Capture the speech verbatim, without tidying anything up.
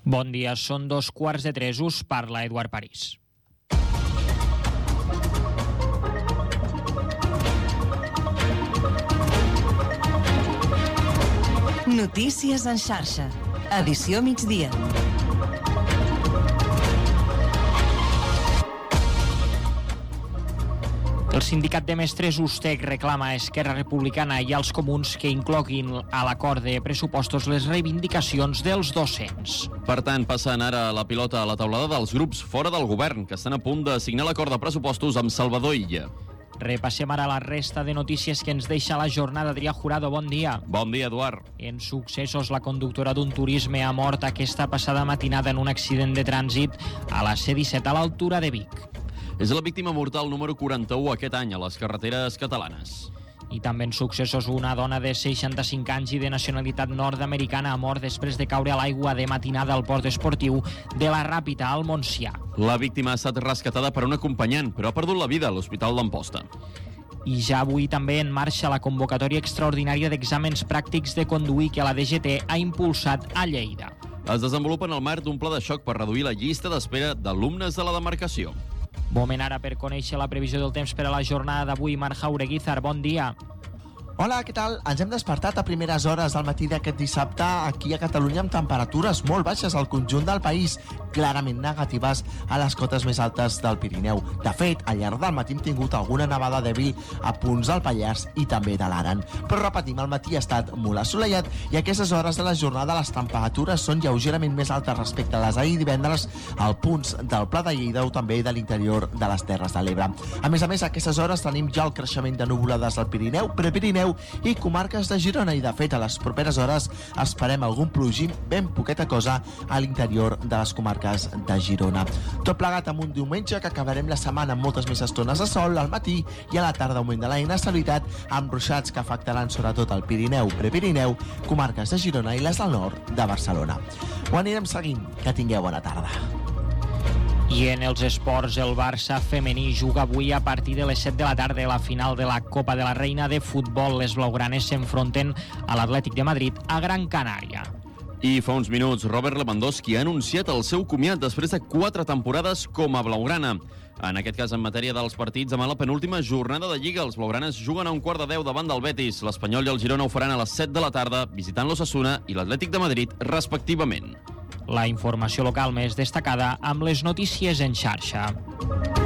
Bon dia, són dos quarts de tres, us parla Eduard París. Notícies en xarxa, edició migdia. El sindicat de mestres Ustec reclama a Esquerra Republicana i als comuns que incloguin a l'acord de pressupostos les reivindicacions dels docents. Per tant, passen ara la pilota a la taulada dels grups fora del govern, que estan a punt de signar l'acord de pressupostos amb Salvador Illa. Repassem ara la resta de notícies que ens deixa la jornada. Adrià Jurado, bon dia. Bon dia, Eduard. En successos, la conductora d'un turisme ha mort aquesta passada matinada en un accident de trànsit a la C disset a l'altura de Vic. És la víctima mortal número quaranta-u aquest any a les carreteres catalanes. I també en successos, una dona de seixanta-cinc anys i de nacionalitat nord-americana ha mort després de caure a l'aigua de matinada al port esportiu de la Ràpita, al Montsià. La víctima ha estat rescatada per un acompanyant, però ha perdut la vida a l'Hospital d'Amposta. I ja avui també en marxa la convocatòria extraordinària d'exàmens pràctics de conduir que la D G T ha impulsat a Lleida. Es desenvolupa en el marc d'un pla de xoc per reduir la llista d'espera d'alumnes de la demarcació. Moment ara per conèixer la previsió del temps per a la jornada d'avui. Marc Jaureguizar, bon dia. Hola, què tal? Ens hem despertat a primeres hores del matí d'aquest dissabte aquí a Catalunya amb temperatures molt baixes al conjunt del país, clarament negatives a les cotes més altes del Pirineu. De fet, al llarg del matí hem tingut alguna nevada dèbil a punts del Pallars i també de l'Aran. Però repetim, el matí ha estat molt assolellat i a aquestes hores de la jornada les temperatures són lleugerament més altes respecte a les d'ahir divendres al punts del Pla de Lleida o també de l'interior de les Terres de l'Ebre. A més a més, a aquestes hores tenim ja el creixement de nuvolades al Pirineu, Prepirineu i comarques de Girona i de fet a les properes hores esperem algun plogim ben poqueta cosa a l'interior de les comarques de Girona. Tot plegat amb un diumenge que acabarem la setmana amb moltes més estones de sol al matí i a la tarda augment de la inestabilitat amb ruixats que afectaran sobretot el Pirineu, Prepirineu, comarques de Girona i les del nord de Barcelona. Ho anirem seguint. Que tingueu bona tarda. I en els esports, el Barça femení juga avui a partir de les set de la tarda a la final de la Copa de la Reina de futbol. Les blaugranes s'enfronten a l'Atlètic de Madrid a Gran Canària. I fa uns minuts, Robert Lewandowski ha anunciat el seu comiat després de quatre temporades com a blaugrana. En aquest cas, en matèria dels partits, demà la penúltima jornada de Lliga, els blaugranes juguen a un quart de deu davant del Betis. L'Espanyol i el Girona ho faran a les set de la tarda, visitant l'Osasuna i l'Atlètic de Madrid, respectivament. La informació local més destacada amb les notícies en xarxa.